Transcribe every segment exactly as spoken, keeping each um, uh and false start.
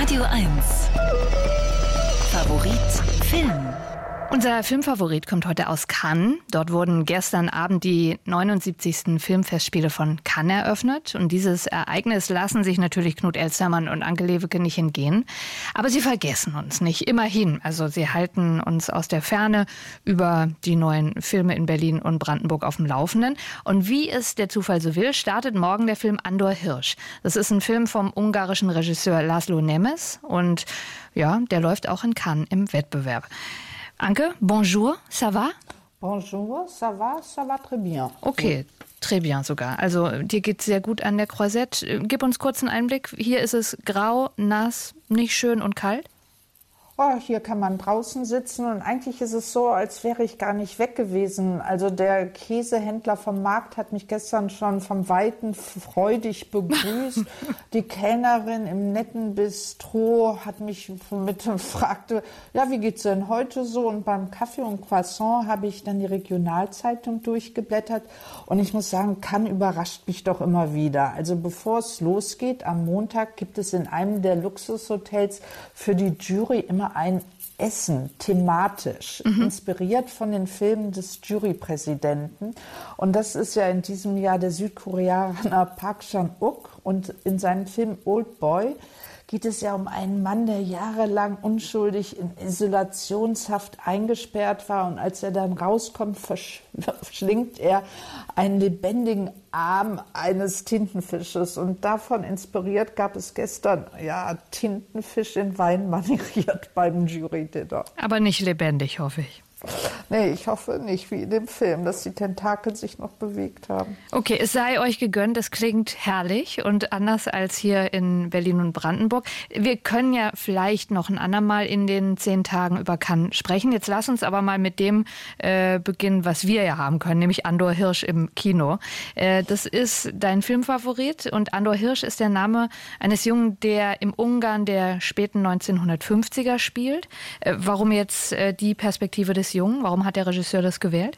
Radio eins. Favorit Film. Unser Filmfavorit kommt heute aus Cannes. Dort wurden gestern Abend die neunundsiebzigsten Filmfestspiele von Cannes eröffnet. Und dieses Ereignis lassen sich natürlich Knut Elstermann und Anke Lewicke nicht entgehen. Aber sie vergessen uns nicht, immerhin. Also sie halten uns aus der Ferne über die neuen Filme in Berlin und Brandenburg auf dem Laufenden. Und wie es der Zufall so will, startet morgen der Film Andor Hirsch. Das ist ein Film vom ungarischen Regisseur László Nemes. Und ja, der läuft auch in Cannes im Wettbewerb. Anke, bonjour, ça va? Bonjour, ça va, ça va très bien. Okay, très bien sogar. Also dir geht's sehr gut an der Croisette. Gib uns kurz einen Einblick. Hier ist es grau, nass, nicht schön und kalt. Oh, hier kann man draußen sitzen und eigentlich ist es so, als wäre ich gar nicht weg gewesen. Also der Käsehändler vom Markt hat mich gestern schon vom Weiten freudig begrüßt. Die Kellnerin im netten Bistro hat mich mit fragte, ja, wie geht's denn heute so? Und beim Kaffee und Croissant habe ich dann die Regionalzeitung durchgeblättert und ich muss sagen, Cannes überrascht mich doch immer wieder. Also bevor es losgeht, am Montag gibt es in einem der Luxushotels für die Jury immer ein Essen, thematisch, mhm. inspiriert von den Filmen des Jurypräsidenten. Und das ist ja in diesem Jahr der Südkoreaner Park Chan-wook. Und in seinem Film Old Boy geht es ja um einen Mann, der jahrelang unschuldig in Isolationshaft eingesperrt war. Und als er dann rauskommt, verschlingt er einen lebendigen Arm eines Tintenfisches. Und davon inspiriert gab es gestern, ja, Tintenfisch in Wein manieriert beim Jury-Dinner. Aber nicht lebendig, hoffe ich. Nee, ich hoffe nicht, wie in dem Film, dass die Tentakel sich noch bewegt haben. Okay, es sei euch gegönnt, es klingt herrlich und anders als hier in Berlin und Brandenburg. Wir können ja vielleicht noch ein andermal in den zehn Tagen über Cannes sprechen. Jetzt lass uns aber mal mit dem äh, beginnen, was wir ja haben können, nämlich Andor Hirsch im Kino. Äh, das ist dein Filmfavorit und Andor Hirsch ist der Name eines Jungen, der im Ungarn der späten neunzehnhundertfünfziger spielt. Äh, warum jetzt äh, die Perspektive des Jungen? Warum hat der Regisseur das gewählt?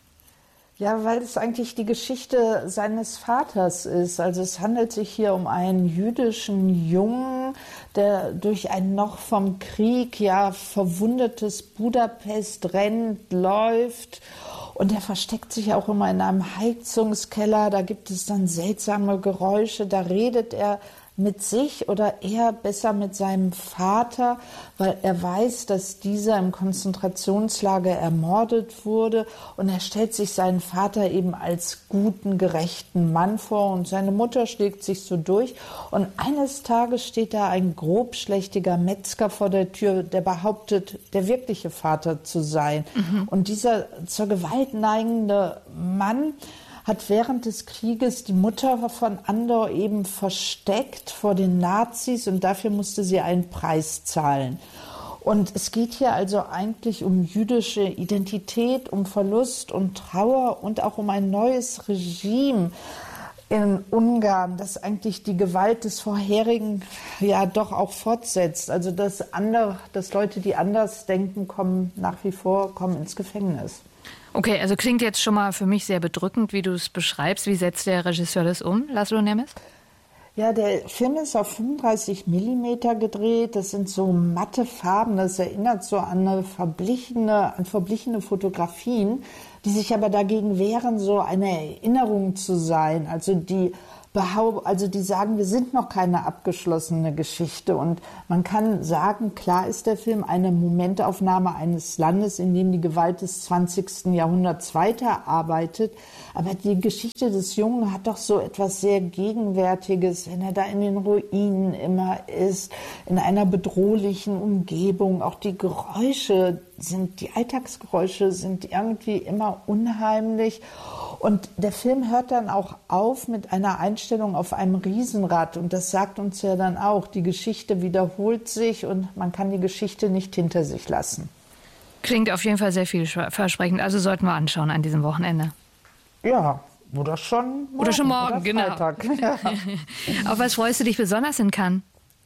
Ja, weil es eigentlich die Geschichte seines Vaters ist. Also es handelt sich hier um einen jüdischen Jungen, der durch ein noch vom Krieg ja verwundetes Budapest rennt, läuft. Und er versteckt sich auch immer in einem Heizungskeller. Da gibt es dann seltsame Geräusche. Da redet er mit sich oder eher besser mit seinem Vater, weil er weiß, dass dieser im Konzentrationslager ermordet wurde und er stellt sich seinen Vater eben als guten, gerechten Mann vor und seine Mutter schlägt sich so durch und eines Tages steht da ein grobschlächtiger Metzger vor der Tür, der behauptet, der wirkliche Vater zu sein. Mhm. Und dieser zur Gewalt neigende Mann hat während des Krieges die Mutter von Andor eben versteckt vor den Nazis und dafür musste sie einen Preis zahlen. Und es geht hier also eigentlich um jüdische Identität, um Verlust und Trauer und auch um ein neues Regime in Ungarn, das eigentlich die Gewalt des vorherigen ja doch auch fortsetzt. Also dass andere, dass Leute, die anders denken, kommen nach wie vor kommen ins Gefängnis. Okay, also klingt jetzt schon mal für mich sehr bedrückend, wie du es beschreibst. Wie setzt der Regisseur das um, László Nemes? Ja, der Film ist auf fünfunddreißig Millimeter gedreht. Das sind so matte Farben. Das erinnert so an eine verblichene, an verblichene Fotografien, die sich aber dagegen wehren, so eine Erinnerung zu sein. Also die Also die sagen, wir sind noch keine abgeschlossene Geschichte und man kann sagen, klar ist der Film eine Momentaufnahme eines Landes, in dem die Gewalt des zwanzigsten Jahrhunderts weiterarbeitet, aber die Geschichte des Jungen hat doch so etwas sehr Gegenwärtiges, wenn er da in den Ruinen immer ist, in einer bedrohlichen Umgebung, auch die Geräusche sind, die Alltagsgeräusche sind irgendwie immer unheimlich. Und der Film hört dann auch auf mit einer Einstellung auf einem Riesenrad. Und das sagt uns ja dann auch, die Geschichte wiederholt sich und man kann die Geschichte nicht hinter sich lassen. Klingt auf jeden Fall sehr vielversprechend. Also sollten wir anschauen an diesem Wochenende. Ja, oder schon morgen. Oder schon morgen, oder genau. Ja. Auf was freust du dich besonders in Cannes?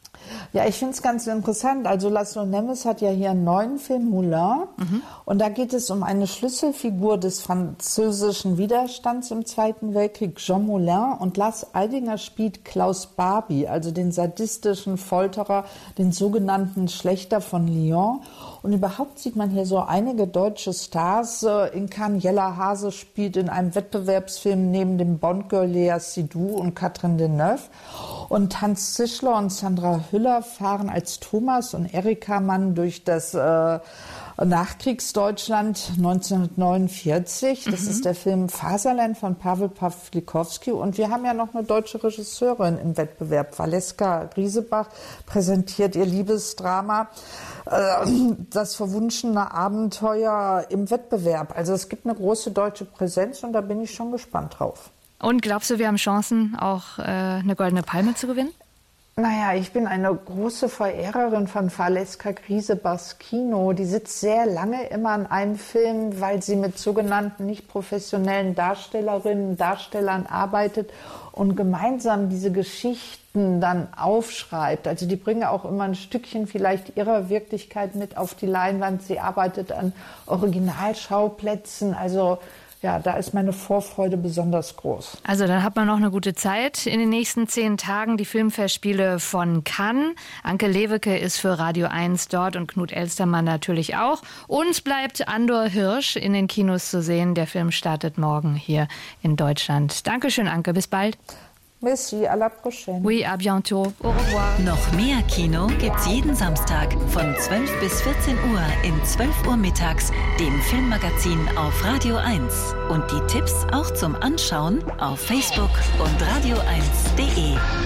Ja, ich finde es ganz interessant. Also Laszlo Nemes hat ja hier einen neuen Film, Moulin. Mhm. Und da geht es um eine Schlüsselfigur des französischen Widerstands im Zweiten Weltkrieg, Jean Moulin. Und Lars Eidinger spielt Klaus Barbie, also den sadistischen Folterer, den sogenannten Schlächter von Lyon. Und überhaupt sieht man hier so einige deutsche Stars. In Cannes, Jella Hase spielt in einem Wettbewerbsfilm neben dem Bond-Girl Lea Seydoux und Catherine Deneuve. Und Hans Zischler und Sandra Hüller fahren als Thomas und Erika Mann durch das äh, Nachkriegsdeutschland neunzehnhundertneunundvierzig. Das mhm. ist der Film Faserland von Pavel Pawlikowski. Und wir haben ja noch eine deutsche Regisseurin im Wettbewerb. Valeska Griesebach präsentiert ihr Liebesdrama äh, Das verwunschene Abenteuer im Wettbewerb. Also es gibt eine große deutsche Präsenz und da bin ich schon gespannt drauf. Und glaubst du, wir haben Chancen, auch äh, eine Goldene Palme zu gewinnen? Naja, ich bin eine große Verehrerin von Valeska Griesebachs Kino. Die sitzt sehr lange immer an einem Film, weil sie mit sogenannten nicht professionellen Darstellerinnen und Darstellern arbeitet und gemeinsam diese Geschichten dann aufschreibt. Also die bringen auch immer ein Stückchen vielleicht ihrer Wirklichkeit mit auf die Leinwand. Sie arbeitet an Originalschauplätzen, also ja, da ist meine Vorfreude besonders groß. Also dann hat man noch eine gute Zeit. In den nächsten zehn Tagen die Filmfestspiele von Cannes. Anke Lewicke ist für Radio eins dort und Knut Elstermann natürlich auch. Uns bleibt Andor Hirsch in den Kinos zu sehen. Der Film startet morgen hier in Deutschland. Dankeschön, Anke. Bis bald. Merci, à la prochaine. Oui, à bientôt. Au revoir. Noch mehr Kino gibt's jeden Samstag von zwölf bis vierzehn Uhr in zwölf Uhr mittags, dem Filmmagazin auf Radio eins. Und die Tipps auch zum Anschauen auf Facebook und radio eins punkt de.